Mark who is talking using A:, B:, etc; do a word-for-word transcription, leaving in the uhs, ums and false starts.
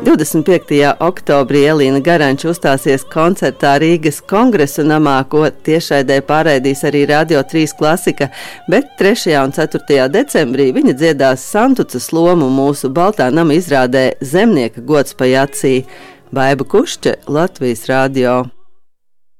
A: divdesmit piektajā oktobrī Elīna Garanča uzstāsies koncertā Rīgas Kongresu namā, ko tiešraidē pārraidīs arī Radio trīs Klasika, bet trešajā un ceturtajā decembrī viņa dziedās Santucas lomu mūsu Baltā nama izrādē Zemnieka gods pa Jacī. Baiba Kušče, Latvijas radio.